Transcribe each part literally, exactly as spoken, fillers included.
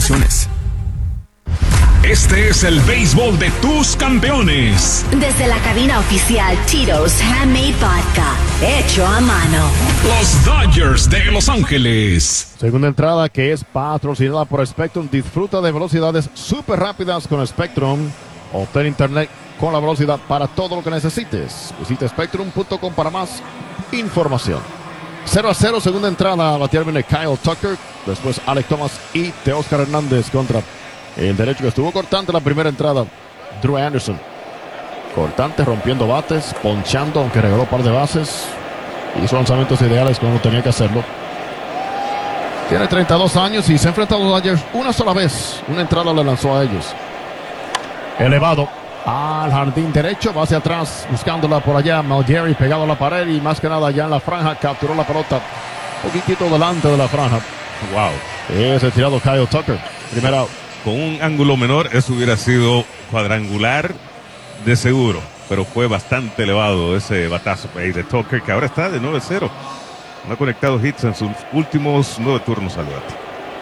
restricciones. Este es el béisbol de tus campeones. Desde la cabina oficial Tito's Handmade Vodka, hecho a mano. Los Dodgers de Los Ángeles. Segunda entrada que es patrocinada por Spectrum. Disfruta de velocidades súper rápidas con Spectrum. Obtén internet con la velocidad para todo lo que necesites. Visita spectrum punto com para más información. cero a cero, segunda entrada. Batear viene Kyle Tucker. Después Alek Thomas y Teóscar Hernández contra el derecho que estuvo cortante la primera entrada, Drew Anderson. Cortante, rompiendo bates, ponchando, aunque regaló un par de bases. Hizo lanzamientos ideales cuando tenía que hacerlo. Tiene treinta y dos años y se ha enfrentado a los Dodgers una sola vez. Una entrada le lanzó a ellos. Elevado al jardín derecho, va hacia atrás, buscándola por allá. Malgeri pegado a la pared y más que nada allá en la franja. Capturó la pelota un poquitito delante de la franja. Wow. Es el tirado Kyle Tucker. Primera out. Con un ángulo menor, eso hubiera sido cuadrangular de seguro. Pero fue bastante elevado ese batazo de Tucker, que ahora está de nueve cero. No ha conectado hits en sus últimos nueve turnos al bate.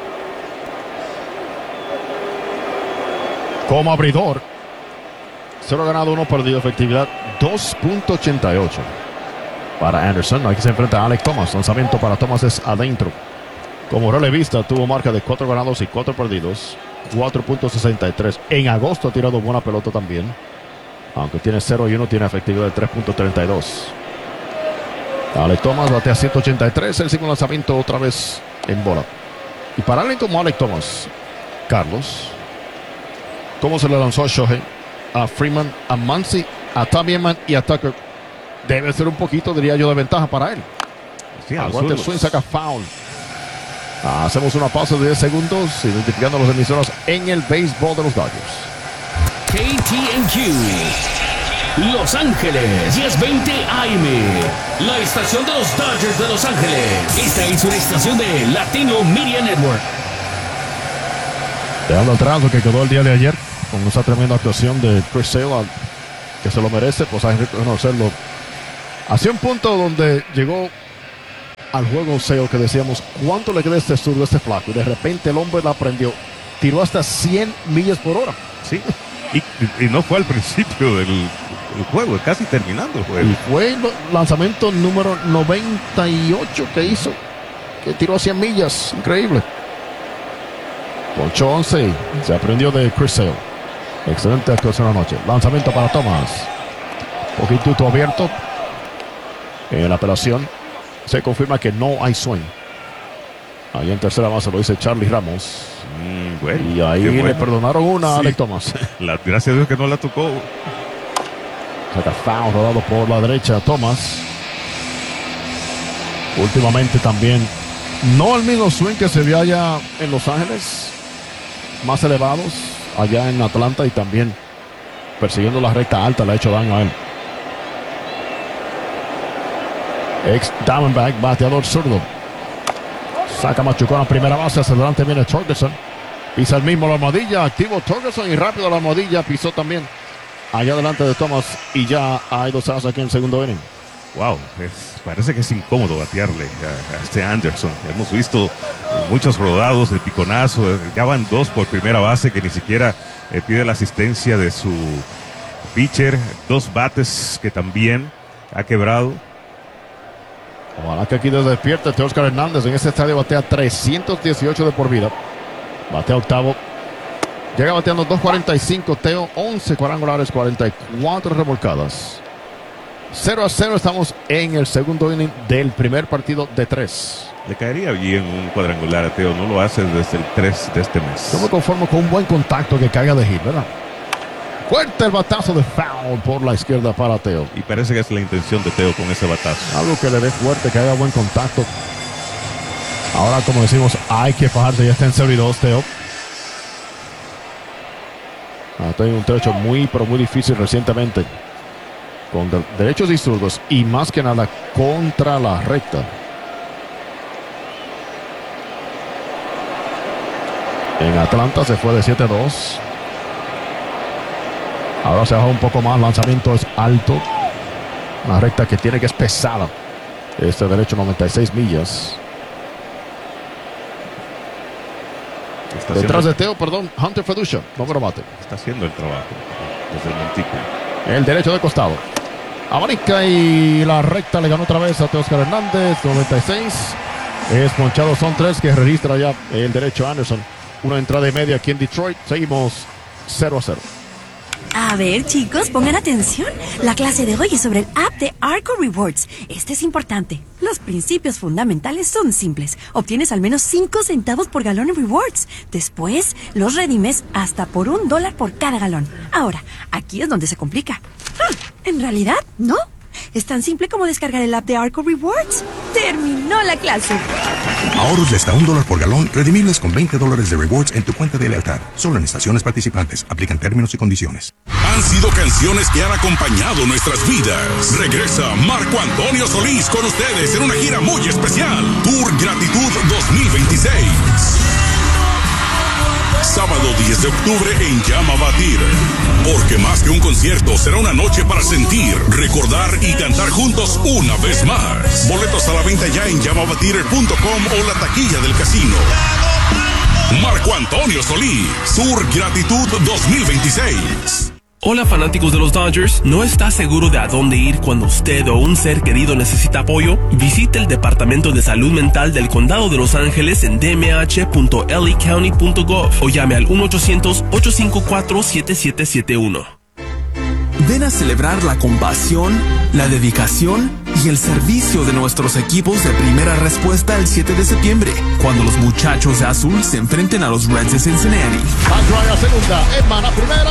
Como abridor, cero ganado, uno perdido, efectividad dos punto ochenta y ocho para Anderson. Aquí se enfrenta a Alek Thomas. Lanzamiento para Thomas es adentro. Como relevista tuvo marca de cuatro ganados y cuatro perdidos, cuatro punto sesenta y tres. En agosto ha tirado buena pelota también, aunque tiene cero y uno, tiene efectividad de tres punto treinta y dos. Alek Thomas batea ciento ochenta y tres, el segundo lanzamiento otra vez en bola. Y para alguien como Alek Thomas, Carlos, ¿cómo se le lanzó a Shohei, a Freeman, a Muncy, a Tubman y a Tucker? Debe ser un poquito, diría yo, de ventaja para él. Sí, aguanta el swing, saca foul. Hacemos una pausa de diez segundos, identificando las emisoras en el béisbol de los Dodgers. K T M Q, Los Ángeles, diez veinte A M, la estación de los Dodgers de Los Ángeles. Esta es una estación de Latino Media Network. Dejando atrás lo que quedó el día de ayer, con esa tremenda actuación de Chris Sale, que se lo merece, pues hay que reconocerlo. Hacia un punto donde llegó al juego Sale, que decíamos, ¿cuánto le queda este zurdo, este flaco? Y de repente el hombre la aprendió. Tiró hasta cien millas por hora. Sí, y, y no fue al principio del, del juego, casi terminando el juego. Y fue el lanzamiento número noventa y ocho que hizo, que tiró a cien millas. Increíble. Ponchó once, se aprendió de Chris Sale. Excelente actuación anoche. Lanzamiento para Thomas. Poquitito abierto. En la apelación se confirma que no hay swing. Ahí en tercera base lo dice Charlie Ramos. Mm, bueno, y ahí bueno. le perdonaron una a Sí. Alek Thomas. La, gracias a Dios que no la tocó. Saca foul, rodado por la derecha Thomas. Últimamente también no el mismo swing que se vio allá en Los Ángeles, más elevados allá en Atlanta, y también persiguiendo la recta alta le ha hecho daño a él. Ex Diamondback, bateador zurdo. Saca machucón a primera base, hacia adelante viene Torkelson. Pisa el mismo la almohadilla, activo Torkelson y rápido la almohadilla, pisó también allá adelante de Thomas, y ya hay dos outs aquí en el segundo inning. Wow, es, parece que es incómodo batearle a, a este Anderson. Hemos visto muchos rodados de piconazo, ya van dos por primera base que ni siquiera eh, pide la asistencia de su pitcher, dos bates que también ha quebrado. Ojalá que aquí despierte Teóscar Hernández. En este estadio batea trescientos dieciocho de por vida. Batea octavo. Llega bateando dos cuarenta y cinco. Teo, once cuadrangulares, cuarenta y cuatro remolcadas. cero a cero. Estamos en el segundo inning del primer partido de tres. Le caería bien un cuadrangular a Teo. No lo hace desde el tres de este mes. Yo me conformo con un buen contacto que caiga de hit, ¿verdad? Fuerte el batazo de foul por la izquierda para Teo. Y parece que es la intención de Teo con ese batazo. Algo que le dé fuerte, que haga buen contacto. Ahora, como decimos, hay que fajarse. Ya está en cero y dos, Teo. Ha tenido un trecho muy, pero muy difícil recientemente, con de derechos y zurdos, y más que nada contra la recta. En Atlanta se fue de siete a dos. Ahora se baja un poco más. Lanzamiento es alto. Una recta que tiene que es pesada. Este derecho noventa y seis millas. Está Detrás haciendo, de Teo, perdón, Hunter Feducia, número bate. está haciendo el trabajo desde el montículo. El derecho de costado. Abanica y la recta le ganó otra vez a Teoscar Hernández, noventa y seis. Es ponchado, son tres que registra ya el derecho Anderson. Una entrada y media aquí en Detroit. Seguimos cero a cero. A ver, chicos, pongan atención. La clase de hoy es sobre el app de Arco Rewards. Este es importante. Los principios fundamentales son simples. Obtienes al menos cinco centavos por galón en rewards. Después, los redimes hasta por un dólar por cada galón. Ahora, aquí es donde se complica. Ah, en realidad, no. Es tan simple como descargar el app de Arco Rewards. Terminó la clase. Ahorros de hasta un dólar por galón, redimibles con veinte dólares de rewards en tu cuenta de lealtad. Solo en estaciones participantes. Aplican términos y condiciones. Han sido canciones que han acompañado nuestras vidas. Regresa Marco Antonio Solís con ustedes en una gira muy especial. Tour Gratitud dos mil veintiséis. Sábado diez de octubre en Llama Batir. Porque más que un concierto, será una noche para sentir, recordar y cantar juntos una vez más. Boletos a la venta ya en llama batir punto com o la taquilla del casino. Marco Antonio Solís, Tour Gratitud dos mil veintiséis. Hola fanáticos de los Dodgers, ¿no está seguro de a dónde ir cuando usted o un ser querido necesita apoyo? Visite el Departamento de Salud Mental del Condado de Los Ángeles en d m h punto l a county punto gov o llame al uno ochocientos, ocho cinco cuatro, siete siete siete uno. Ven a celebrar la compasión, la dedicación y el servicio de nuestros equipos de primera respuesta el siete de septiembre, cuando los muchachos de azul se enfrenten a los Reds de Cincinnati. Backdrive a segunda, Edman a primera.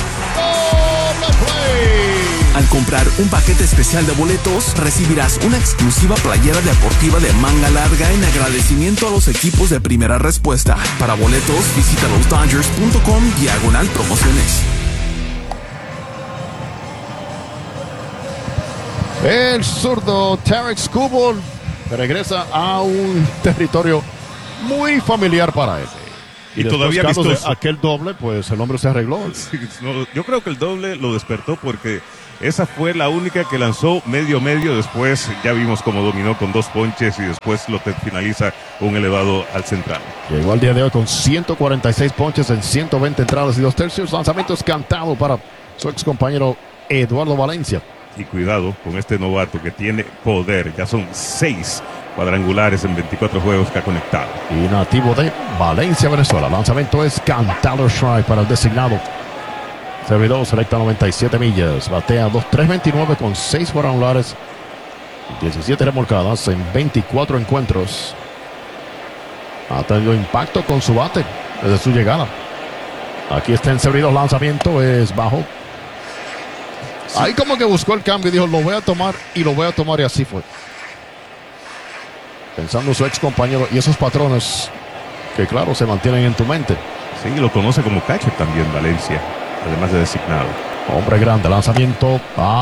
Al comprar un paquete especial de boletos, recibirás una exclusiva playera deportiva de manga larga en agradecimiento a los equipos de primera respuesta. Para boletos, visita los dodgers punto com diagonal promociones. El zurdo Tarek Skubal regresa a un territorio muy familiar para él. Y, y todavía vistoso. vistoso. De aquel doble, pues el hombre se arregló. Sí, no, yo creo que el doble lo despertó porque esa fue la única que lanzó medio medio. Después ya vimos cómo dominó con dos ponches y después lo finaliza un elevado al central. Llegó al día de hoy con ciento cuarenta y seis ponches en ciento veinte entradas y dos tercios. Lanzamientos cantado para su ex compañero Eduardo Valencia. Y cuidado con este novato que tiene poder. Ya son seis cuadrangulares en veinticuatro juegos que ha conectado. Y nativo de Valencia, Venezuela. Lanzamiento es cantado strike para el designado. Servidor selecta noventa y siete millas. Batea dos tres veintinueve con seis cuadrangulares. diecisiete remolcadas en veinticuatro encuentros. Ha tenido impacto con su bate desde su llegada. Aquí está en servidor. Lanzamiento es bajo. Sí. Ahí como que buscó el cambio y dijo, lo voy a tomar y lo voy a tomar, y así fue. Pensando en su ex compañero y esos patrones que claro se mantienen en tu mente. Sí, lo conoce como catcher también Valencia, además de designado. Hombre grande, lanzamiento,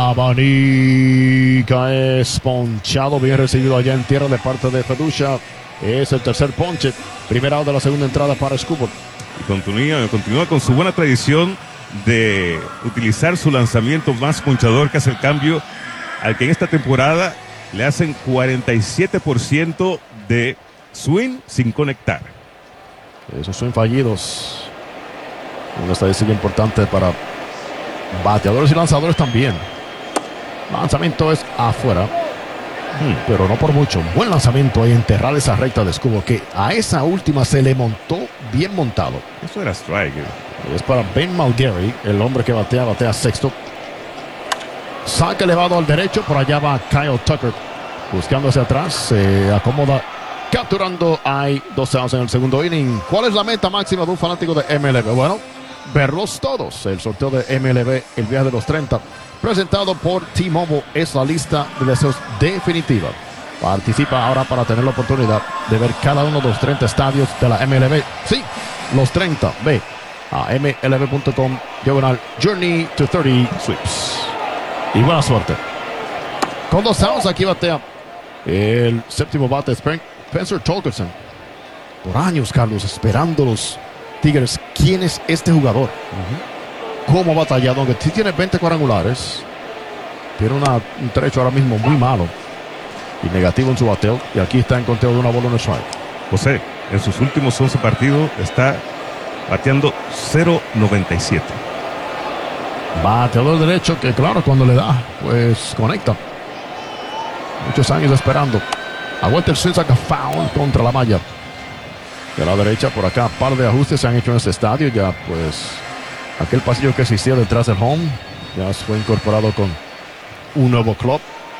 abanica, es ponchado, bien recibido allá en tierra de parte de Feducia. Es el tercer ponche, primer out de la segunda entrada para Skubal. Y continúa, continúa con su buena tradición de utilizar su lanzamiento más ponchador, que hace el cambio al que en esta temporada le hacen cuarenta y siete por ciento de swing sin conectar. Esos swing fallidos, una estadística importante para bateadores y lanzadores también. Lanzamiento es afuera, hmm. pero no por mucho. Buen lanzamiento ahí, enterrar esa recta de Skubal, que a esa última se le montó bien montado. Eso era strike. Es para Ben Malgary, el hombre que batea, batea sexto. Saque elevado al derecho, por allá va Kyle Tucker, buscando hacia atrás, se acomoda, capturando. Hay dos outs en el segundo inning. ¿Cuál es la meta máxima de un fanático de M L B? Bueno, verlos todos. El sorteo de M L B, el viaje de los treinta, presentado por T-Mobile, es la lista de deseos definitiva. Participa ahora para tener la oportunidad de ver cada uno de los treinta estadios de la M L B. Sí, los treinta. Ve a m l b punto com diagonal Journey to thirty Sweeps. Y buena suerte. Con dos outs, aquí batea el séptimo bate, Spencer Torkelson. Por años, Carlos, esperando los Tigres. ¿Quién es este jugador? Uh-huh. ¿Cómo ha batallado? Aunque sí tiene veinte cuadrangulares, tiene una, un trecho ahora mismo muy malo y negativo en su bateo. Y aquí está en conteo de una bola, un strike. José, en sus últimos once partidos está bateando cero noventa y siete. Bateador derecho que, claro, cuando le da, pues conecta. Muchos años esperando. A vuelta el swing, saca foul contra la malla. De la derecha, por acá, par de ajustes se han hecho en este estadio. Ya, pues, aquel pasillo que existía detrás del home ya fue incorporado con un nuevo club.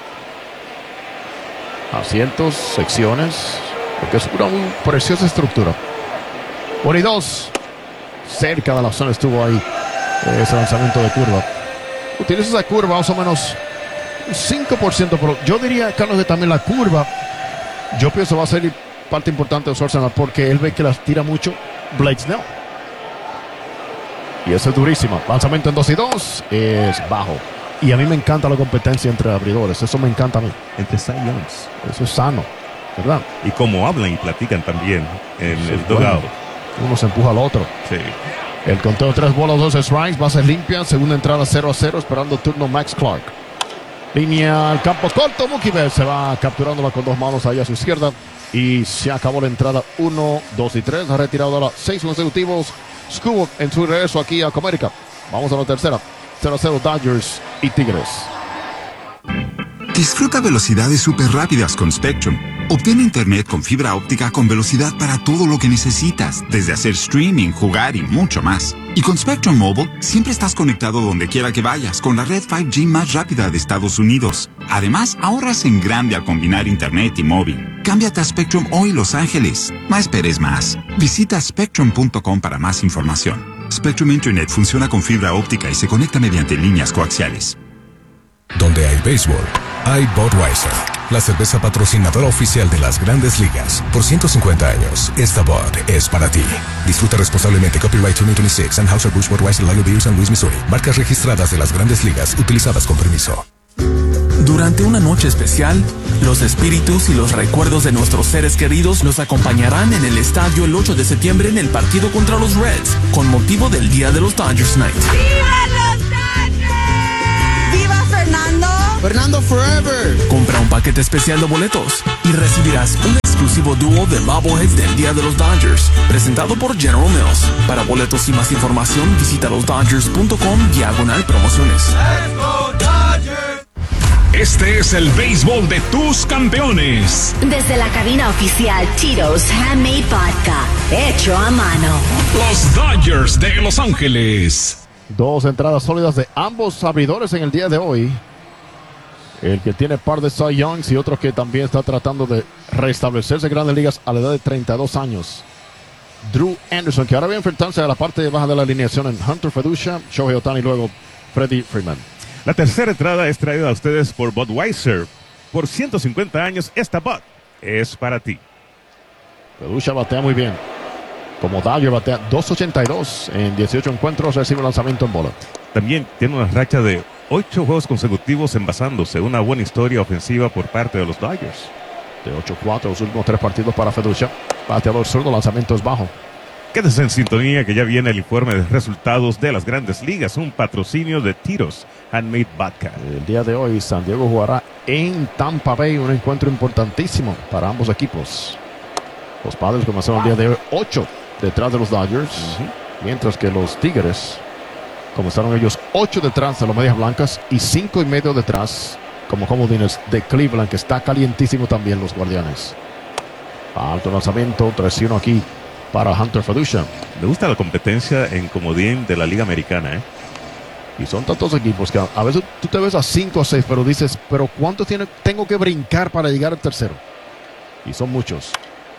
Asientos, secciones, porque es una muy preciosa estructura. uno y dos. Cerca de la zona estuvo ahí ese lanzamiento de curva. Utiliza esa curva más o menos un cinco por ciento, pero yo diría, Carlos, que también la curva, yo pienso va a ser parte importante de Schwarzenegger porque él ve que las tira mucho Blake Snell. Y esa es durísima. Lanzamiento en dos y dos es bajo. Y a mí me encanta la competencia entre abridores. Eso me encanta a mí. Entre Cy Youngs. Eso es sano, ¿verdad? Y como hablan y platican también en Sí, el bueno. dugout. Uno se empuja al otro. Sí. El conteo tres bolas, dos strikes, bases limpias, segunda entrada cero a cero, esperando turno Max Clark. Línea al campo corto, Mookie Betts se va capturándola con dos manos ahí a su izquierda. Y se acabó la entrada uno, dos y tres. Ha retirado ahora seis consecutivos. Scuba en su regreso aquí a Comérica. Vamos a la tercera. cero a cero Dodgers y Tigres. Disfruta velocidades súper rápidas con Spectrum. Obtén internet con fibra óptica con velocidad para todo lo que necesitas, desde hacer streaming, jugar y mucho más. Y con Spectrum Mobile, siempre estás conectado donde quiera que vayas con la red cinco G más rápida de Estados Unidos. Además, ahorras en grande al combinar internet y móvil. Cámbiate a Spectrum hoy, Los Ángeles. No esperes más. Visita spectrum punto com para más información. Spectrum Internet funciona con fibra óptica y se conecta mediante líneas coaxiales. Donde hay béisbol, hay Budweiser, la cerveza patrocinadora oficial de las Grandes Ligas. Por ciento cincuenta años, esta Bud es para ti. Disfruta responsablemente. Copyright dos mil veintiséis. Anheuser-Busch Budweiser Lager Beer, San Luis, Missouri. Marcas registradas de las Grandes Ligas, utilizadas con permiso. Durante una noche especial, los espíritus y los recuerdos de nuestros seres queridos los acompañarán en el estadio el ocho de septiembre en el partido contra los Reds, con motivo del Día de los Dodgers Night. ¡Viva los Dodgers! ¡Viva Fernando! ¡Fernando Forever! Compra un paquete especial de boletos y recibirás un exclusivo dúo de bobbleheads del Día de los Dodgers, presentado por General Mills. Para boletos y más información, visita los dodgers punto com diagonal promociones. ¡Let's go Dodgers! Este es el béisbol de tus campeones. Desde la cabina oficial Tito's Handmade Vodka, hecho a mano. Los Dodgers de Los Ángeles. Dos entradas sólidas de ambos abridores en el día de hoy. El que tiene par de Cy Youngs y otro que también está tratando de restablecerse en Grandes Ligas a la edad de treinta y dos años. Drew Anderson, que ahora va a enfrentarse a la parte baja de la alineación en Hunter Feducia, Shohei Ohtani y luego Freddie Freeman. La tercera entrada es traída a ustedes por Budweiser. Por ciento cincuenta años, esta Bud es para ti. Feducia batea muy bien. Como Dodger batea dos ochenta y dos en dieciocho encuentros, recibe lanzamiento en bola. También tiene una racha de ocho juegos consecutivos envasándose. Una buena historia ofensiva por parte de los Dodgers. De ocho cuatro los últimos tres partidos para Feducia. Bateador zurdo, lanzamiento es bajo. Quédese en sintonía que ya viene el informe de resultados de las Grandes Ligas. Un patrocinio de Tito's Handmade Vodka. El día de hoy San Diego jugará en Tampa Bay, un encuentro importantísimo para ambos equipos. Los Padres comenzaron el día de hoy ocho detrás de los Dodgers, uh-huh. mientras que los Tigres comenzaron ellos ocho detrás de los Medias Blancas y cinco y medio detrás como comodines de Cleveland, que está calientísimo también los Guardianes. Alto lanzamiento, tres y uno aquí para Hunter Feducia. Me gusta la competencia en comodín de la Liga Americana, ¿eh? Y son tantos equipos que a, a veces tú te ves a cinco o seis, pero dices, ¿pero cuánto tiene, tengo que brincar para llegar al tercero? Y son muchos.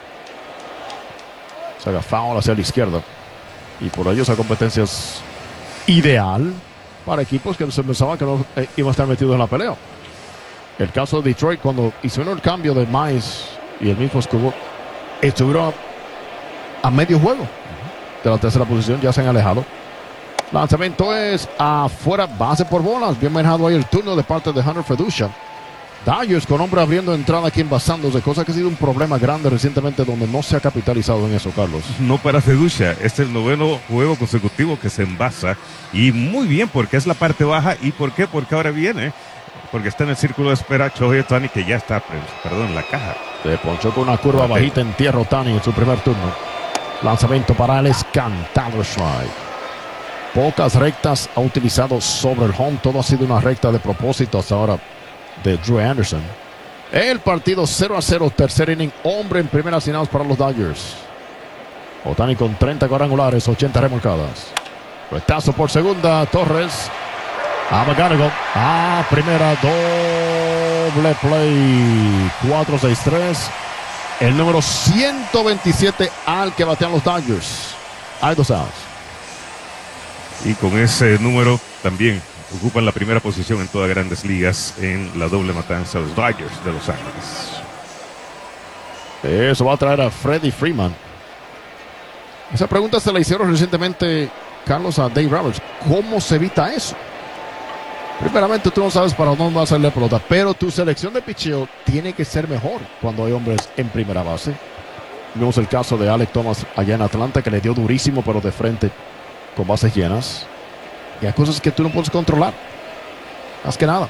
Se haga foul hacia la izquierda. Y por ello esa competencia es ideal para equipos que se pensaban que no eh, iban a estar metidos en la pelea. El caso de Detroit, cuando hicieron el cambio de Mize y el mismo Scuba, estuvieron a, a medio juego de la tercera posición, ya se han alejado. Lanzamiento es afuera, base por bolas. Bien manejado ahí el turno de parte de Hunter Feducia. Dodgers con hombre abriendo entrada aquí envasándose, cosa que ha sido un problema grande recientemente donde no se ha capitalizado en eso, Carlos. No para Feducia, este es el noveno juego consecutivo que se envasa y muy bien porque es la parte baja. ¿Y por qué? Porque ahora viene, porque está en el círculo de espera Shohei Ohtani, que ya está, perdón, en la caja. Se ponchó con una curva bajita en tierra Ohtani en su primer turno. Lanzamiento para Alex, cantado strike. Pocas rectas ha utilizado sobre el home. Todo ha sido una recta de propósito hasta ahora de Drew Anderson. El partido cero a cero, tercer inning. Hombre en primeras y outs para los Dodgers. Ohtani con treinta cuadrangulares, ochenta remolcadas. Retazo por segunda, Torres. A McGonigal. A primera, doble play. cuatro seis tres. El número ciento veintisiete al que batean los Dodgers. Hay dos outs. Y con ese número también ocupan la primera posición en todas Grandes Ligas en la doble matanza de los Dodgers de Los Ángeles. Eso va a traer a Freddie Freeman. Esa pregunta se la hicieron recientemente, Carlos, a Dave Roberts. ¿Cómo se evita eso? Primeramente, tú no sabes para dónde va a salir la pelota, pero tu selección de picheo tiene que ser mejor cuando hay hombres en primera base. Vimos el caso de Alek Thomas allá en Atlanta, que le dio durísimo, pero de frente, con bases llenas. Y hay cosas que tú no puedes controlar. Más que nada.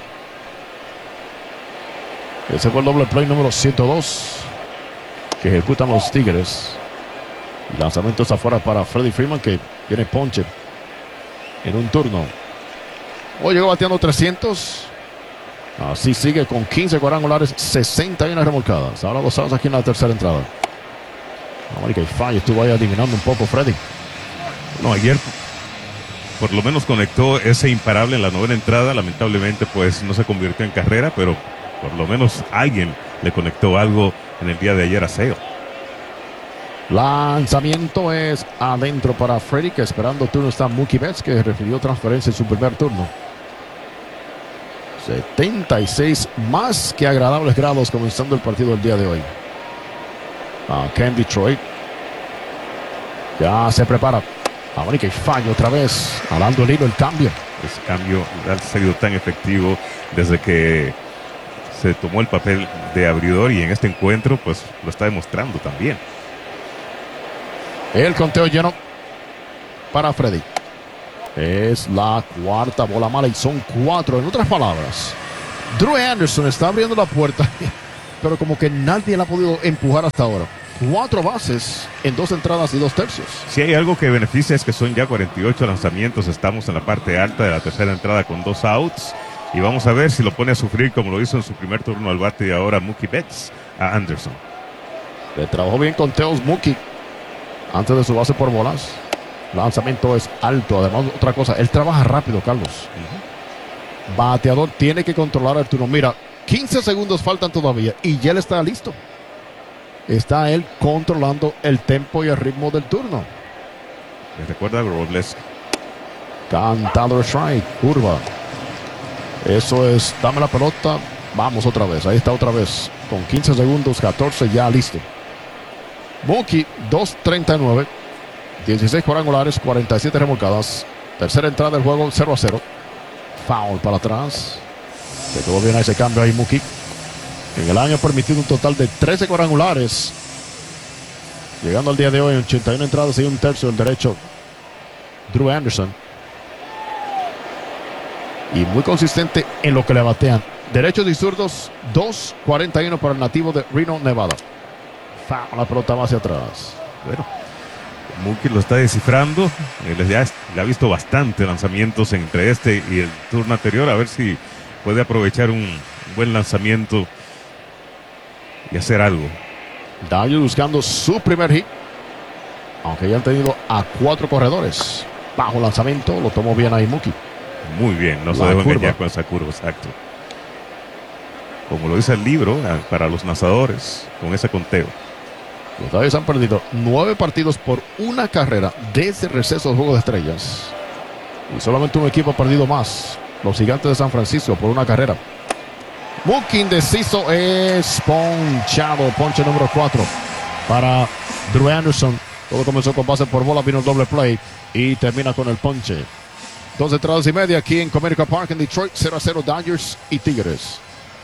Ese fue el doble play número ciento dos que ejecutan los Tigres. Y lanzamientos afuera para Freddie Freeman, que viene ponche en un turno. Hoy llegó bateando trescientos. Así sigue con quince cuadrangulares, sesenta y una remolcadas. Ahora los sabes aquí en la tercera entrada. América y fallo, estuvo ahí adivinando un poco Freddy. No, ayer por lo menos conectó ese imparable en la novena entrada. Lamentablemente pues no se convirtió en carrera, pero por lo menos alguien le conectó algo en el día de ayer a Sale. Lanzamiento es adentro para Freddy, que esperando turno está Mookie Betts, que refirió transferencia en su primer turno. setenta y seis más que agradables grados comenzando el partido del día de hoy. Acá en Detroit. Ya se prepara. América y fallo otra vez. Alando el hilo, el cambio. Ese cambio ha sido tan efectivo desde que se tomó el papel de abridor, y en este encuentro pues lo está demostrando también. El conteo lleno para Freddy. Es la cuarta bola mala y son cuatro. En otras palabras, Drew Anderson está abriendo la puerta, pero como que nadie la ha podido empujar hasta ahora. Cuatro bases en dos entradas y dos tercios. Si hay algo que beneficia es que son ya cuarenta y ocho lanzamientos. Estamos en la parte alta de la tercera entrada con dos outs. Y vamos a ver si lo pone a sufrir como lo hizo en su primer turno al bate y ahora Mookie Betts a Anderson. Le trabajó bien con Teos Mookie antes de su base por bolas. Lanzamiento es alto. Además, otra cosa, él trabaja rápido, Carlos. Uh-huh. Bateador tiene que controlar el turno. Mira, quince segundos faltan todavía y ya él está listo. Está él controlando el tempo y el ritmo del turno. ¿Le recuerda a Robles? Cantado strike, curva. Eso es, dame la pelota, vamos otra vez. Ahí está otra vez, con quince segundos, catorce, ya listo. Mookie, dos treinta y nueve, dieciséis cuadrangulares, cuarenta y siete remolcadas. Tercera entrada del juego, cero a cero. Foul para atrás. Se quedó bien ese cambio ahí, Mookie. En el año ha permitido un total de trece cuadrangulares. Llegando al día de hoy, ochenta y una entradas y un tercio del derecho, Drew Anderson. Y muy consistente en lo que le batean. Derechos y zurdos, dos cuarenta y uno para el nativo de Reno, Nevada. Foul, la pelota va hacia atrás. Bueno, Mookie lo está descifrando. Él ya le ha visto bastante lanzamientos entre este y el turno anterior. A ver si puede aprovechar un buen lanzamiento y hacer algo. Dodgers buscando su primer hit, aunque ya han tenido a cuatro corredores. Bajo lanzamiento, lo tomó bien ahí Mookie. Muy bien, no se dejó engañar con esa curva, exacto. Como lo dice el libro, para los lanzadores, con ese conteo. Los Dodgers han perdido nueve partidos por una carrera desde el receso del Juego de Estrellas. Y solamente un equipo ha perdido más. Los Gigantes de San Francisco por una carrera. Mookie indeciso es ponchado. Ponche número cuatro para Drew Anderson. Todo comenzó con base por bola, vino el doble play y termina con el ponche. Dos entradas y media aquí en Comerica Park en Detroit. cero a cero Dodgers y Tigres.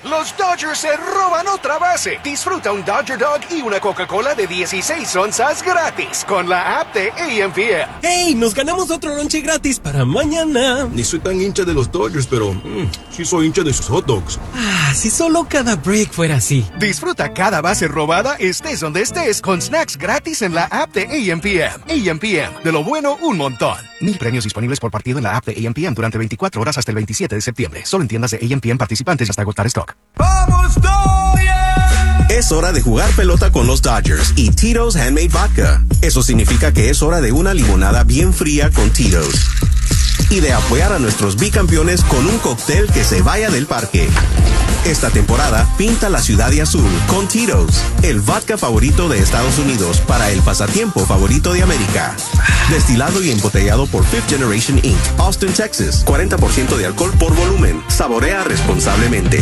Los Dodgers se roban otra base. Disfruta un Dodger Dog y una Coca-Cola de dieciséis onzas gratis con la app de A M P M. ¡Hey! Nos ganamos otro lonche gratis para mañana. Ni soy tan hincha de los Dodgers, pero mmm, sí soy hincha de sus hot dogs. Ah, si solo cada break fuera así. Disfruta cada base robada, estés donde estés, con snacks gratis en la app de A M P M. A M P M, de lo bueno, un montón. Mil premios disponibles por partido en la app de A M P M durante veinticuatro horas hasta el veintisiete de septiembre. Solo en tiendas de A M P M participantes hasta agotar stock. ¡Vamos, Dodgers! Es hora de jugar pelota con los Dodgers y Tito's Handmade Vodka. Eso significa que es hora de una limonada bien fría con Tito's. Y de apoyar a nuestros bicampeones con un cóctel que se vaya del parque. Esta temporada, pinta la ciudad de azul con Tito's, el vodka favorito de Estados Unidos para el pasatiempo favorito de América. Destilado y embotellado por Fifth Generation incorporated, Austin, Texas. cuarenta por ciento de alcohol por volumen. Saborea responsablemente.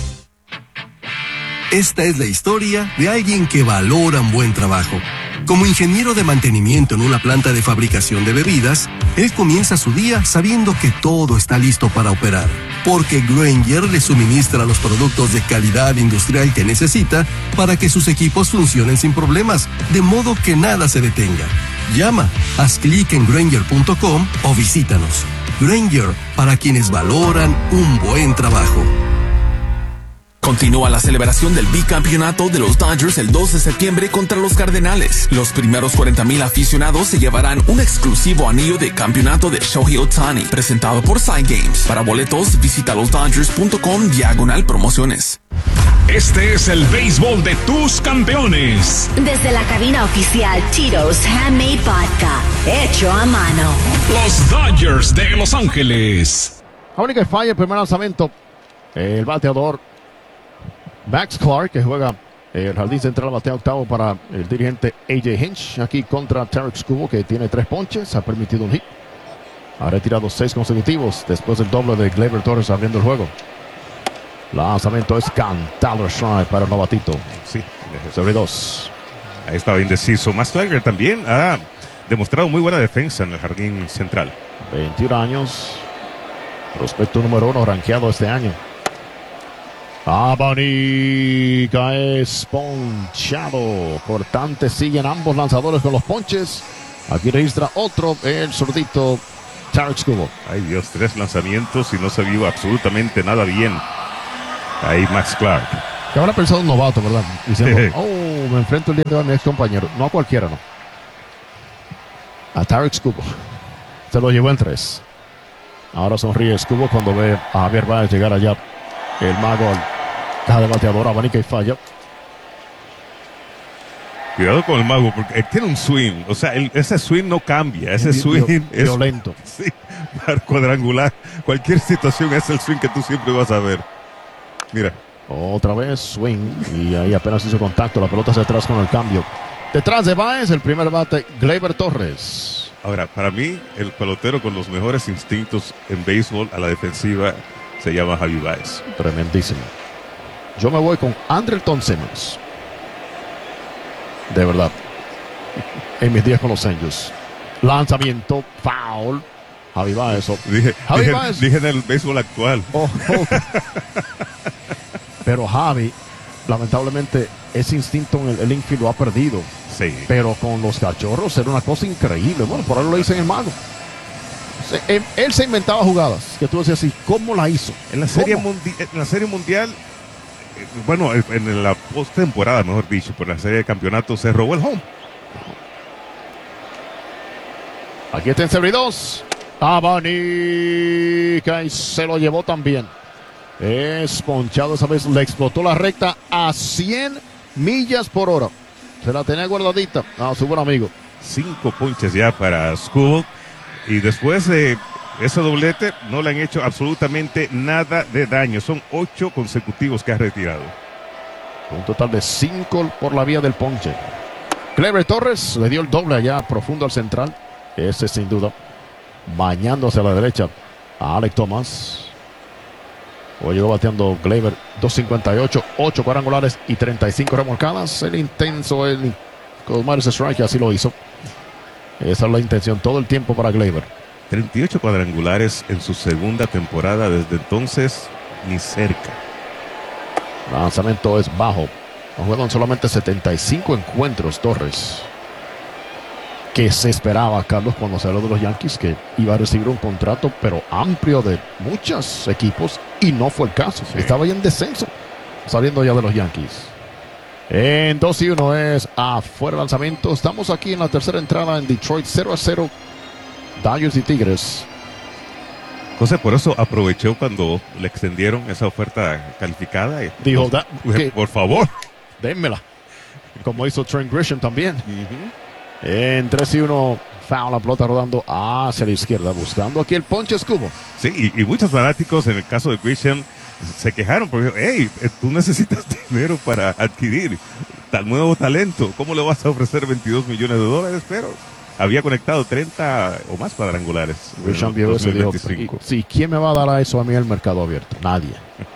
Esta es la historia de alguien que valora un buen trabajo. Como ingeniero de mantenimiento en una planta de fabricación de bebidas, él comienza su día sabiendo que todo está listo para operar, porque Grainger le suministra los productos de calidad industrial que necesita para que sus equipos funcionen sin problemas, de modo que nada se detenga. Llama, haz clic en Grainger punto com o visítanos. Grainger, para quienes valoran un buen trabajo. Continúa la celebración del bicampeonato de los Dodgers el dos de septiembre contra los Cardenales. Los primeros cuarenta mil aficionados se llevarán un exclusivo anillo de campeonato de Shohei Ohtani, presentado por Side Games. Para boletos, visita los Dodgers punto com diagonal promociones. Este es el béisbol de tus campeones. Desde la cabina oficial Tito's Handmade Vodka, hecho a mano. Los Dodgers de Los Ángeles. La única falla, el primer lanzamiento. El bateador Max Clark, que juega el jardín central, batea octavo para el dirigente A J Hinch. Aquí contra Tarik Skubal, que tiene tres ponches, ha permitido un hit. Ha retirado seis consecutivos después del doble de Gleyber Torres abriendo el juego. Lanzamiento es cantado strike para el novatito. Sí. Sobre dos. Ahí estaba indeciso. Max Clark también ha demostrado muy buena defensa en el jardín central. veintiún años. Prospecto número uno rankeado este año. Abanica es ponchado. Cortante, siguen ambos lanzadores con los ponches. Aquí registra otro, el zurdito Tarik Skubal. Ay Dios, tres lanzamientos y no se vio absolutamente nada bien. Ahí Max Clark. Que habrá pensado un novato, ¿verdad? Diciendo, oh, me enfrento el día de hoy a mi ex compañero. No a cualquiera, no. A Tarik Skubal. Se lo llevó en tres. Ahora sonríe Skubal cuando ve a Javier Báez llegar allá. El mago al caja de bateador, abanica y falla. Cuidado con el mago, porque él tiene un swing. O sea, el, ese swing no cambia. Ese swing Viol, es violento. Sí, para cuadrangular. Cualquier situación es el swing que tú siempre vas a ver. Mira. Otra vez swing. Y ahí apenas hizo contacto. La pelota hacia atrás con el cambio. Detrás de Báez, el primer bate, Gleyber Torres. Ahora, para mí, el pelotero con los mejores instintos en béisbol a la defensiva se llama Javi Báez. Tremendísimo. Yo me voy con Andrelton Simmons. De verdad. En mis días con los Angels. Lanzamiento, foul. Javi Báez. Oh. Dije, Javi dije, Báez. dije en el béisbol actual. Oh, oh. Pero Javi, lamentablemente, ese instinto en el, el infield lo ha perdido. Sí. Pero con los Cachorros era una cosa increíble. Bueno, por ahí lo dicen el mago. Él, él se inventaba jugadas que tú decías así, ¿cómo la hizo? En la serie, mundi en la serie mundial, eh, bueno, en la postemporada, mejor dicho, por la serie de campeonatos, se robó el home. Aquí está en serie dos. Abanica y se lo llevó también. Es ponchado esa vez, le explotó la recta a cien millas por hora. Se la tenía guardadita a su buen amigo. Cinco ponches ya para Skubal. Y después de ese doblete no le han hecho absolutamente nada de daño. Son ocho consecutivos que ha retirado. Un total de cinco por la vía del ponche. Gleyber Torres le dio el doble allá profundo al central. Ese sin duda. Bañándose a la derecha a Alek Thomas. Hoy llegó bateando Gleyber dos cincuenta y ocho, ocho cuadrangulares y treinta y cinco remolcadas. El intenso, el con Maris Strike así lo hizo. Esa es la intención todo el tiempo para Gleyber. treinta y ocho cuadrangulares en su segunda temporada. Desde entonces, ni cerca. Lanzamiento es bajo. Ha jugado en solamente setenta y cinco encuentros Torres. Que se esperaba, Carlos, cuando se habló de los Yankees, que iba a recibir un contrato, pero amplio de muchos equipos, y no fue el caso. Sí. Estaba ya en descenso, saliendo ya de los Yankees. En dos y uno es afuera lanzamiento. Estamos aquí en la tercera entrada en Detroit, cero a cero. Dodgers y Tigres. José, por eso aprovechó cuando le extendieron esa oferta calificada. Y dijo, da, que, por favor, dénmela. Como hizo Trent Grisham también. Uh-huh. En tres y uno, foul, la pelota rodando hacia la izquierda, buscando aquí el ponche Escobar. Sí, y, y muchos fanáticos, en el caso de Grisham, se quejaron porque, hey, tú necesitas dinero para adquirir tal nuevo talento. ¿Cómo le vas a ofrecer veintidós millones de dólares? Pero había conectado treinta o más cuadrangulares. Grisham vio eso y dijo, sí, ¿quién me va a dar a eso a mí el mercado abierto? Nadie.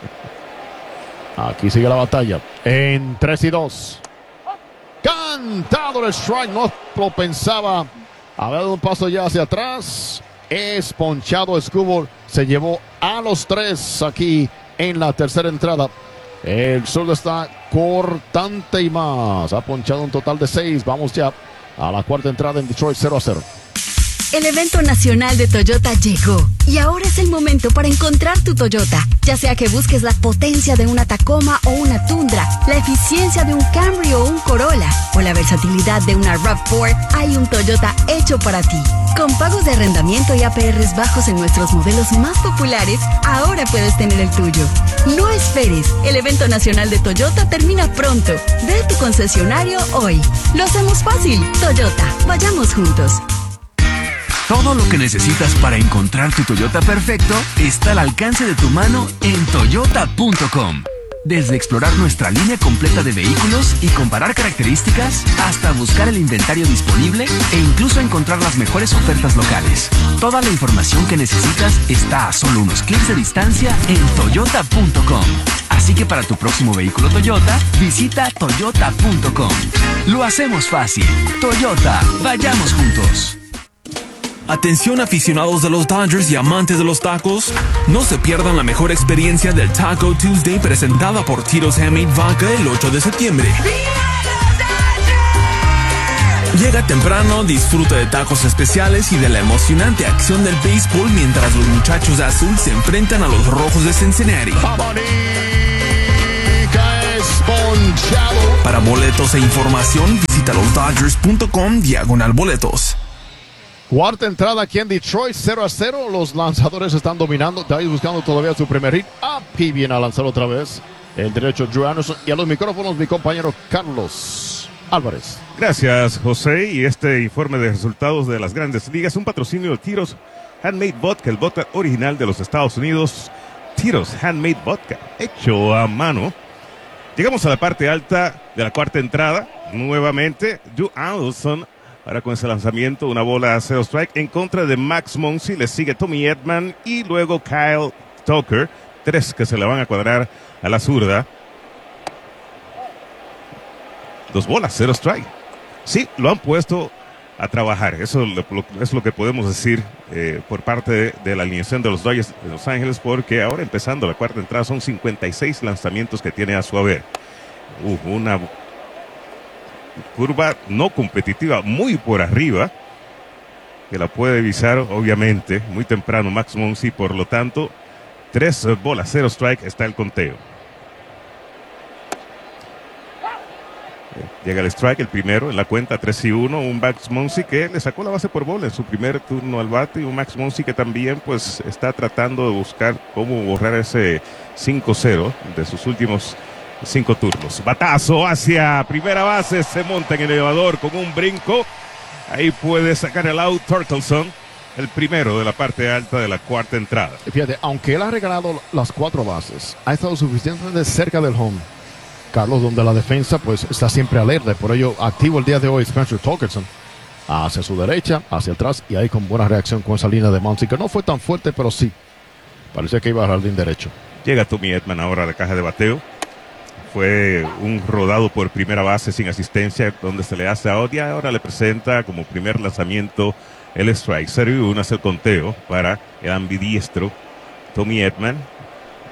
Aquí sigue la batalla. En tres y dos. Cantado el strike, no lo pensaba. Había dado un paso ya hacia atrás. Es ponchado Escobar. Se llevó a los tres aquí en la tercera entrada. El sol está cortante y más. Ha ponchado un total de seis. Vamos ya a la cuarta entrada en Detroit, cero a cero. El evento nacional de Toyota llegó y ahora es el momento para encontrar tu Toyota. Ya sea que busques la potencia de una Tacoma o una Tundra, la eficiencia de un Camry o un Corolla, o la versatilidad de una RAV cuatro, hay un Toyota hecho para ti. Con pagos de arrendamiento y A P Rs bajos en nuestros modelos más populares, ahora puedes tener el tuyo. No esperes, el evento nacional de Toyota termina pronto. Ve a tu concesionario hoy. Lo hacemos fácil. Toyota, vayamos juntos. Todo lo que necesitas para encontrar tu Toyota perfecto está al alcance de tu mano en toyota punto com. Desde explorar nuestra línea completa de vehículos y comparar características, hasta buscar el inventario disponible e incluso encontrar las mejores ofertas locales. Toda la información que necesitas está a solo unos clics de distancia en toyota punto com. Así que para tu próximo vehículo Toyota, visita toyota punto com. Lo hacemos fácil. Toyota, vayamos juntos. Atención aficionados de los Dodgers y amantes de los tacos, no se pierdan la mejor experiencia del Taco Tuesday presentada por Tito's Handmade Vodka el ocho de septiembre. Llega temprano, disfruta de tacos especiales y de la emocionante acción del béisbol mientras los muchachos de azul se enfrentan a los rojos de Cincinnati. Para boletos e información, visita los dodgers punto com diagonal boletos. Cuarta entrada aquí en Detroit, cero a cero. Los lanzadores están dominando. Dodgers buscando todavía su primer hit. Api viene a lanzar otra vez. El derecho Drew Anderson. Y a los micrófonos mi compañero Carlos Álvarez. Gracias, José. Y este informe de resultados de las Grandes Ligas, un patrocinio de Tito's Handmade Vodka, el vodka original de los Estados Unidos. Tito's Handmade Vodka, hecho a mano. Llegamos a la parte alta de la cuarta entrada. Nuevamente, Drew Anderson. Ahora con ese lanzamiento, una bola a cero strike en contra de Max Muncy. Le sigue Tommy Edman y luego Kyle Tucker. Tres que se le van a cuadrar a la zurda. Dos bolas, cero strike. Sí, lo han puesto a trabajar. Eso es lo que podemos decir eh, por parte de, de la alineación de los Dodgers de Los Ángeles, porque ahora empezando la cuarta entrada son cincuenta y seis lanzamientos que tiene a su haber. Uh, una curva no competitiva, muy por arriba, que la puede visar obviamente muy temprano Max Muncy. Por lo tanto, tres bolas, cero strike, está el conteo. Llega el strike, el primero en la cuenta, tres y uno, un Max Muncy que le sacó la base por bola en su primer turno al bate, y un Max Muncy que también pues está tratando de buscar cómo borrar ese cinco cero de sus últimos cinco turnos. Batazo hacia primera base, se monta en el elevador con un brinco. Ahí puede sacar el out Torkelson, el primero de la parte alta de la cuarta entrada. Fíjate, aunque él ha regalado las cuatro bases, ha estado suficientemente cerca del home, Carlos, donde la defensa pues está siempre alerta. Por ello, activo el día de hoy Spencer Torkelson hacia su derecha, hacia atrás, y ahí con buena reacción con esa línea de Muncy, que no fue tan fuerte, pero sí, parecía que iba al jardín derecho. Llega Tommy Edman ahora a la caja de bateo. Fue un rodado por primera base sin asistencia, donde se le hace a Odia. Ahora le presenta como primer lanzamiento el strike. cero y uno hace el conteo para el ambidiestro Tommy Edman.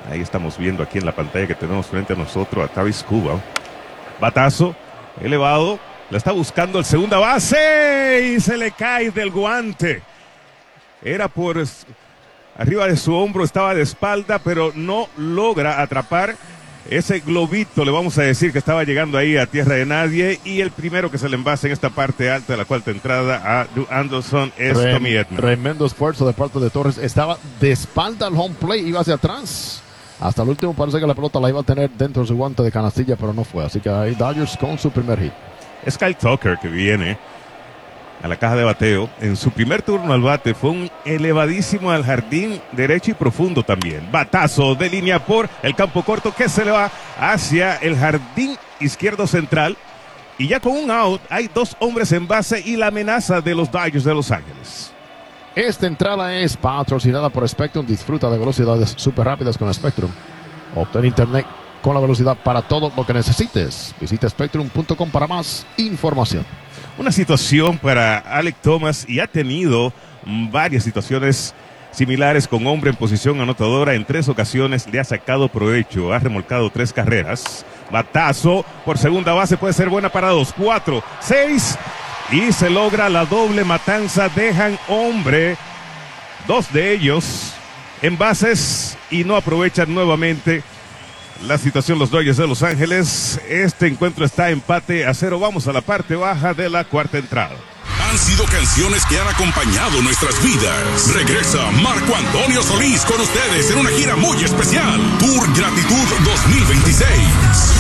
Ahí estamos viendo aquí en la pantalla que tenemos frente a nosotros a Tavis Skubal. Batazo elevado. La está buscando el segunda base y se le cae del guante. Era por arriba de su hombro, estaba de espalda, pero no logra atrapar ese globito, le vamos a decir, que estaba llegando ahí a tierra de nadie. Y el primero que se le envase en esta parte alta de la cuarta entrada a Drew Anderson es Trem, Tommy Edman. Tremendo esfuerzo de parte de Torres. Estaba de espalda al home plate, iba hacia atrás. Hasta el último parece que la pelota la iba a tener dentro de su guante de canastilla, pero no fue. Así que ahí Dodgers con su primer hit. Es Kyle Tucker que viene a la caja de bateo. En su primer turno al bate fue un elevadísimo al jardín derecho y profundo también. Batazo de línea por el campo corto que se le va hacia el jardín izquierdo central. Y ya con un out hay dos hombres en base y la amenaza de los Dodgers de Los Ángeles. Esta entrada es patrocinada por Spectrum. Disfruta de velocidades súper rápidas con Spectrum. Obtén internet con la velocidad para todo lo que necesites. Visita spectrum punto com para más información. Una situación para Alek Thomas, y ha tenido varias situaciones similares con hombre en posición anotadora. En tres ocasiones le ha sacado provecho, ha remolcado tres carreras. Batazo por segunda base, puede ser buena para dos, cuatro, seis, y se logra la doble matanza. Dejan hombre, dos de ellos en bases, y no aprovechan nuevamente la situación los Dodgers de Los Ángeles. Este encuentro está empate a cero. Vamos a la parte baja de la cuarta entrada. Han sido canciones que han acompañado nuestras vidas. Regresa Marco Antonio Solís con ustedes en una gira muy especial. Tour Gratitud dos mil veintiséis.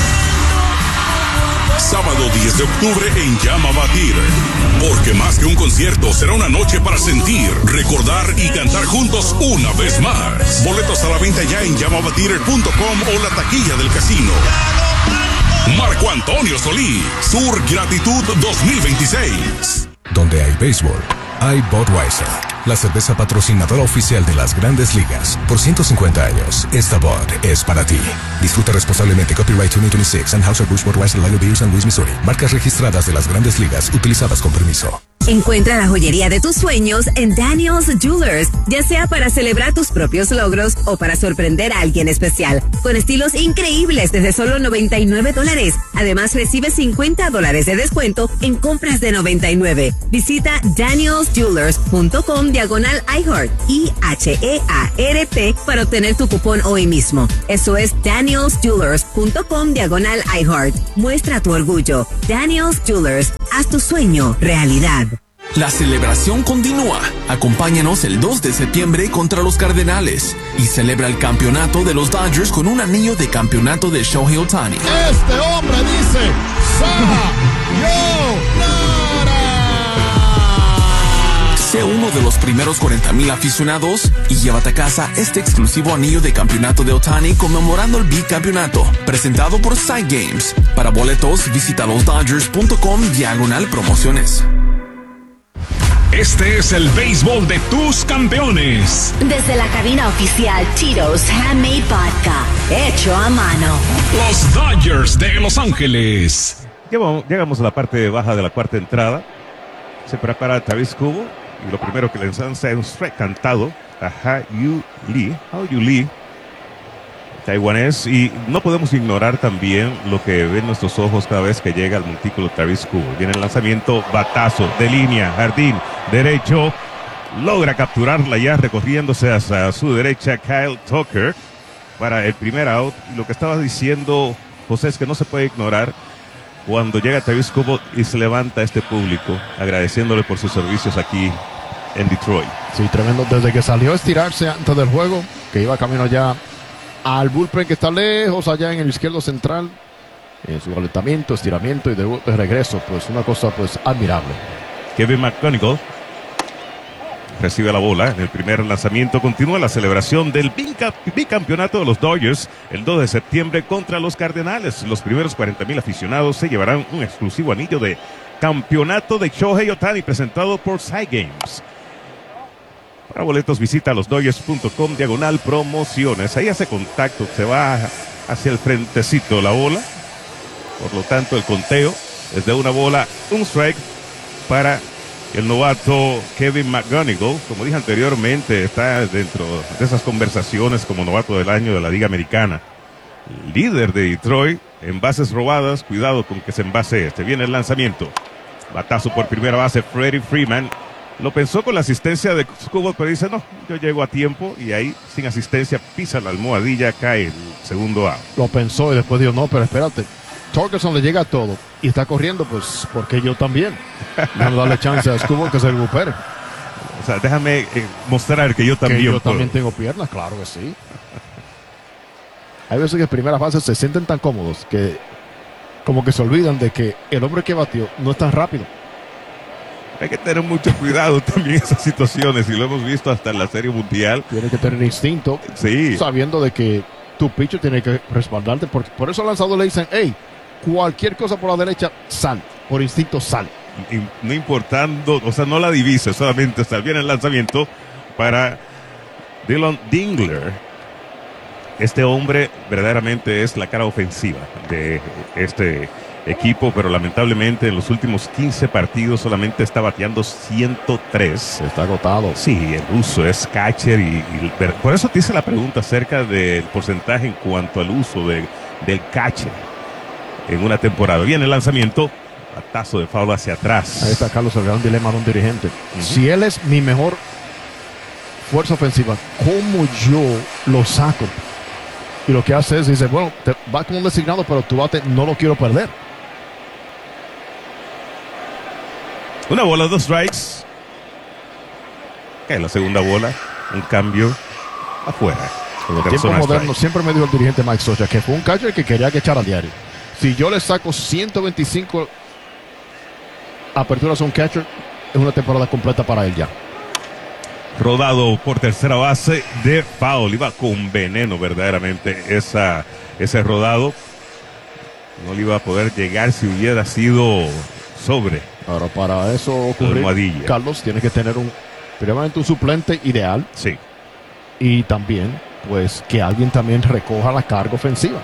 Sábado diez de octubre en Llama Batir. Porque más que un concierto, será una noche para sentir, recordar y cantar juntos una vez más. Boletos a la venta ya en llama batir punto com o la taquilla del casino. Marco Antonio Solís, Tour Gratitud dos mil veintiséis. Donde hay béisbol, hay Budweiser, la cerveza patrocinadora oficial de las Grandes Ligas. Por ciento cincuenta años, esta Bud es para ti. Disfruta responsablemente. Copyright dos mil veintiséis. Anheuser-Busch Budweiser Lager Beer San Luis, Missouri. Marcas registradas de las Grandes Ligas, utilizadas con permiso. Encuentra la joyería de tus sueños en Daniel's Jewelers, ya sea para celebrar tus propios logros o para sorprender a alguien especial, con estilos increíbles desde solo noventa y nueve dólares. Además, recibe cincuenta dólares de descuento en compras de noventa y nueve. Visita daniels jewelers punto com diagonal iHeart, I H E A R T, para obtener tu cupón hoy mismo. Eso es daniels jewelers punto com diagonal iHeart. Muestra tu orgullo. Daniel's Jewelers, haz tu sueño realidad. La celebración continúa. Acompáñanos el dos de septiembre contra los Cardenales y celebra el campeonato de los Dodgers con un anillo de campeonato de Shohei Ohtani. Este hombre dice sayonara. Sé uno de los primeros cuarenta mil aficionados y llévate a casa este exclusivo anillo de campeonato de Ohtani conmemorando el bicampeonato, presentado por Side Games. Para boletos, visita los dodgers punto com diagonal promociones. Este es el béisbol de tus campeones. Desde la cabina oficial Tito's Handmade Vodka, hecho a mano. Los Dodgers de Los Ángeles. Llegamos a la parte baja de la cuarta entrada. Se prepara Tavis Skubal y lo primero que le lanza es un strike cantado a Ha-Yu Lee. Ha-Yu Lee, taiwanés, y no podemos ignorar también lo que ven nuestros ojos cada vez que llega al montículo Tavis Skubal. Viene el lanzamiento, batazo de línea, jardín derecho, logra capturarla ya recorriéndose hacia su derecha Kyle Tucker para el primer out. Y lo que estaba diciendo José es que no se puede ignorar cuando llega Tavis Skubal y se levanta este público agradeciéndole por sus servicios aquí en Detroit. Sí, tremendo. Desde que salió a estirarse antes del juego, que iba camino ya al bullpen que está lejos allá en el izquierdo central, en su calentamiento, estiramiento y de, de regreso, pues una cosa pues admirable. Kevin McGonigal recibe la bola en el primer lanzamiento. Continúa la celebración del bicampeonato de los Dodgers el dos de septiembre contra los Cardenales. Los primeros cuarenta mil aficionados se llevarán un exclusivo anillo de campeonato de Shohei Ohtani presentado por Side Games. Para boletos visita los dodgers punto com diagonal promociones. Ahí hace contacto, se va hacia el frentecito la bola. Por lo tanto, el conteo es de una bola, un strike para El novato Kevin McGonigal, como dije anteriormente, está dentro de esas conversaciones como novato del año de la Liga Americana. Líder de Detroit en bases robadas. Cuidado con que se envase este. Viene el lanzamiento. Batazo por primera base, Freddie Freeman. Lo pensó con la asistencia de Skubal, pero dice, no, yo llego a tiempo. Y ahí, sin asistencia, pisa la almohadilla, cae el segundo out. Lo pensó y después dijo, no, pero espérate. Torkelson le llega a todo y está corriendo, pues, porque yo también. Déjame darle chance a Skubal que se recupere. O sea, déjame eh, mostrar que yo también Que yo puedo. también tengo piernas, claro que sí. Hay veces que en primera fase se sienten tan cómodos que como que se olvidan de que el hombre que batió no es tan rápido. Hay que tener mucho cuidado también en esas situaciones, y lo hemos visto hasta en la Serie Mundial. Tienes que tener instinto, sí, sabiendo de que tu pitcher tiene que respaldarte. Por, por eso al lanzador le dicen, hey, cualquier cosa por la derecha, sal. Por instinto, sal. Y no importando, o sea, no la divisa, solamente está bien el lanzamiento para Dylan Dingler. Este hombre verdaderamente es la cara ofensiva de este equipo, pero lamentablemente en los últimos quince partidos solamente está bateando ciento tres. Está agotado. Sí, el uso es catcher y, y por eso te hice la pregunta acerca del porcentaje en cuanto al uso de, del catcher en una temporada. Viene el lanzamiento, batazo de foul hacia atrás. Ahí está Carlos, el gran dilema de un dirigente. Uh-huh. Si él es mi mejor fuerza ofensiva, ¿cómo yo lo saco? Y lo que hace es, dice, bueno, te va como un designado, pero tu bate no lo quiero perder. Una bola, dos strikes. Cae la segunda bola. Un cambio afuera. En el tiempo moderno strike. Siempre me dijo el dirigente Mike Socha que fue un catcher que quería que echara al diario. Si yo le saco ciento veinticinco aperturas a un catcher, es una temporada completa para él ya. Rodado por tercera base de foul. Iba con veneno verdaderamente esa, ese rodado. No le iba a poder llegar si hubiera sido sobre. Ahora, para eso ocurrir, Carlos, tiene que tener un, primeramente un suplente ideal. Sí. Y también, pues, que alguien también recoja la carga ofensiva.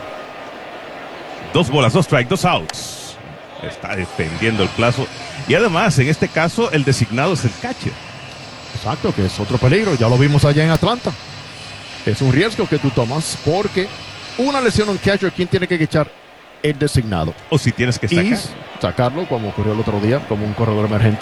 Dos bolas, dos strikes, dos outs. Está defendiendo el plazo. Y además, en este caso, el designado es el catcher. Exacto, que es otro peligro. Ya lo vimos allá en Atlanta. Es un riesgo que tú tomas porque una lesión a un catcher, ¿quién tiene que echar? El designado. O si tienes que sacar. Y sacarlo, como ocurrió el otro día, como un corredor emergente.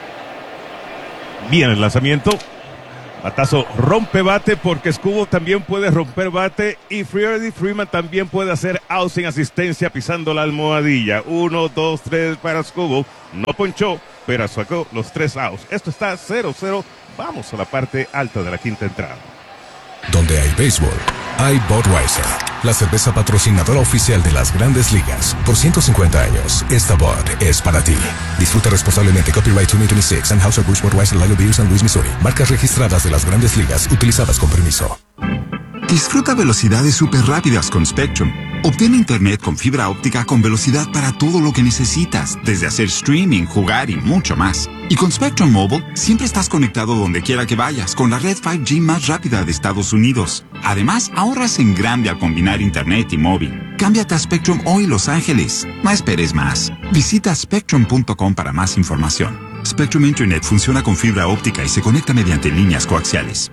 Bien el lanzamiento. Batazo rompe bate porque Skubal también puede romper bate y Freddie Freeman también puede hacer out sin asistencia pisando la almohadilla. Uno, dos, tres para Skubal. No ponchó, pero sacó los tres outs. Esto está cero cero. Vamos a la parte alta de la quinta entrada. Donde hay béisbol, hay Budweiser, la cerveza patrocinadora oficial de las Grandes Ligas. Por ciento cincuenta años, esta Bud es para ti. Disfruta responsablemente. Copyright dos mil veintiséis. Anheuser-Busch Budweiser, Lyle Beer, San Luis, Missouri. Marcas registradas de las Grandes Ligas, utilizadas con permiso. Disfruta velocidades súper rápidas con Spectrum. Obtén internet con fibra óptica con velocidad para todo lo que necesitas, desde hacer streaming, jugar y mucho más. Y con Spectrum Mobile, siempre estás conectado donde quiera que vayas, con la red cinco G más rápida de Estados Unidos. Además, ahorras en grande al combinar internet y móvil. Cámbiate a Spectrum hoy, Los Ángeles. No esperes más. Visita spectrum punto com para más información. Spectrum Internet funciona con fibra óptica y se conecta mediante líneas coaxiales.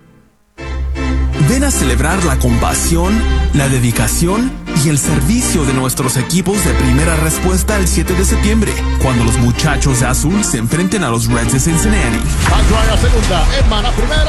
Ven a celebrar la compasión, la dedicación y el servicio de nuestros equipos de primera respuesta el siete de septiembre, cuando los muchachos de azul se enfrenten a los Reds de Cincinnati. Paso a la segunda, hermana primera.